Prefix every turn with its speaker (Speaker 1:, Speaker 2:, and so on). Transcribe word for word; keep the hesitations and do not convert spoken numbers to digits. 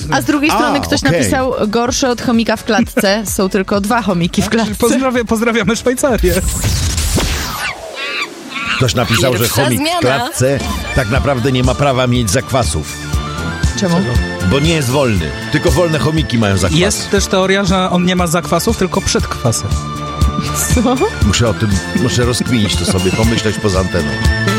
Speaker 1: A z drugiej
Speaker 2: A,
Speaker 1: strony ktoś
Speaker 2: okej.
Speaker 1: napisał gorsze od chomika w klatce. Są tylko dwa chomiki w klatce.
Speaker 3: Pozdrawia, pozdrawiamy Szwajcarię.
Speaker 2: Ktoś napisał, że
Speaker 4: Pierwsza
Speaker 2: chomik
Speaker 4: zmiana.
Speaker 2: w klatce tak naprawdę nie ma prawa mieć zakwasów,
Speaker 1: Czemu?
Speaker 2: bo nie jest wolny. Tylko wolne chomiki mają zakwasy.
Speaker 3: Jest też teoria, że on nie ma zakwasów, tylko przedkwasy.
Speaker 1: Co?
Speaker 2: Muszę o tym, muszę rozkminić to sobie, pomyśleć poza anteną.